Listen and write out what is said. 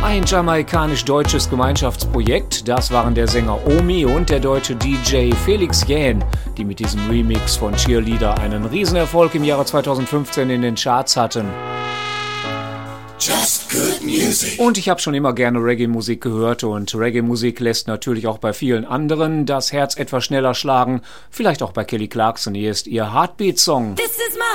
Ein jamaikanisch-deutsches Gemeinschaftsprojekt, das waren der Sänger Omi und der deutsche DJ Felix Jähn, die mit diesem Remix von Cheerleader einen Riesenerfolg im Jahre 2015 in den Charts hatten. Just good music. Und ich habe schon immer gerne Reggae-Musik gehört und Reggae-Musik lässt natürlich auch bei vielen anderen das Herz etwas schneller schlagen. Vielleicht auch bei Kelly Clarkson, hier ist ihr Heartbeat-Song. This is my